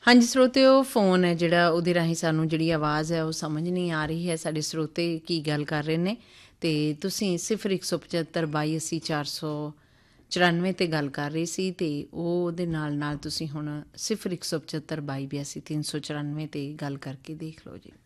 ਹਾਂਜੀ ਸਰੋਤਿਓ, ਫੋਨ ਹੈ ਜਿਹੜਾ ਉਹਦੇ ਰਾਹੀਂ ਸਾਨੂੰ ਜਿਹੜੀ ਆਵਾਜ਼ ਹੈ ਉਹ ਸਮਝ ਨਹੀਂ ਆ ਰਹੀ ਹੈ। ਸਾਡੇ ਸਰੋਤੇ ਕੀ ਗੱਲ ਕਰ ਰਹੇ ਨੇ ਅਤੇ ਤੁਸੀਂ 0175 82 494 'ਤੇ ਗੱਲ ਕਰ ਰਹੀ ਸੀ ਅਤੇ ਉਹਦੇ ਨਾਲ ਨਾਲ ਤੁਸੀਂ ਹੁਣ 0175 82 394 'ਤੇ ਗੱਲ ਕਰਕੇ ਦੇਖ ਲਓ ਜੀ।